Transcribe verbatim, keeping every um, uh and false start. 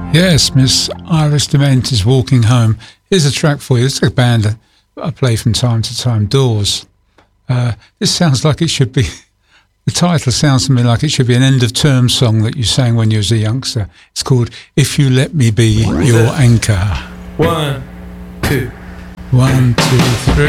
Yes, Miss Iris DeMent is Walking Home. Here's a track for you. It's a band I play from time to time, Doors. Uh, this sounds like it should be, the title sounds to me like it should be an end-of-term song that you sang when you was a youngster. It's called If You Let Me Be Your Anchor. One, two. One, two, three.